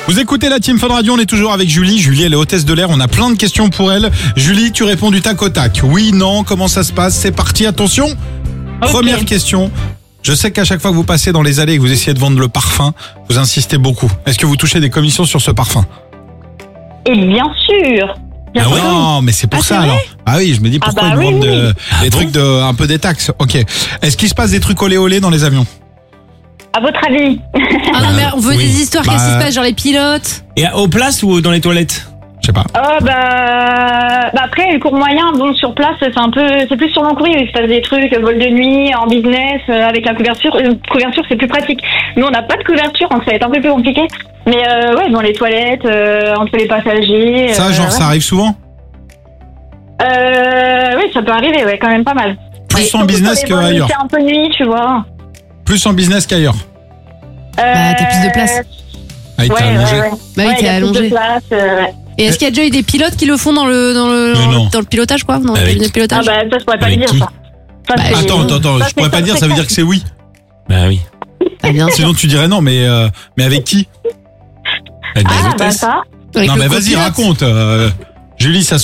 Vous écoutez la Team Fun Radio, on est toujours avec Julie. Julie, elle est hôtesse de l'air, on a plein de questions pour elle. Julie, tu réponds du tac au tac. Oui, non, comment ça se passe? C'est parti, attention. Ok. Première question. Je sais qu'à chaque fois que vous passez dans les allées et que vous essayez de vendre le parfum, vous insistez beaucoup. Est-ce que vous touchez des commissions sur ce parfum? Et bien sûr. Bien sûr. Non, mais c'est pour ça alors. Ah oui, je me dis pourquoi bah ils oui, vendent oui. des trucs un peu des taxes. Ok. Est-ce qu'il se passe des trucs olé olé dans les avions? À votre avis? Ah non, mais on veut oui. des histoires, qu'est-ce qui se passe, genre les pilotes? Et aux places ou dans les toilettes? Je sais pas. Après, le cours moyen, bon, sur place, c'est plus sur long courrier. Il se passe des trucs, vol de nuit, en business, avec la couverture. Couverture, c'est plus pratique. Nous, on n'a pas de couverture, donc ça va être un peu plus compliqué. Mais ouais, dans les toilettes, entre les passagers. Ça, genre, ouais. ça arrive souvent? Oui, ça peut arriver, ouais, quand même pas mal. Plus Ouais, en surtout business sur les vols où qu'ailleurs. C'est un peu nuit, tu vois. Plus en business qu'ailleurs. Bah, t'as plus de place. Ah, il t'a allongé. Bah oui, Ouais, t'es il y a plus de allongé. place, ouais. Et est-ce qu'il y a déjà eu des pilotes qui le font dans le non. pilotage, quoi? Dans le Avec- cabinet de Ah pilotage? bah ça, je pourrais pas Avec le dire, qui? ça. Ça, Bah, c'est- Attends, ça, je c'est pourrais pas top dire, ça veut dire que c'est oui. Bah oui. Bah, bien sûr. Sinon tu dirais non, mais avec qui? Avec des Ah bah hôtesses. ça. Avec Non le mais vas-y, copilote. raconte. Julie, ça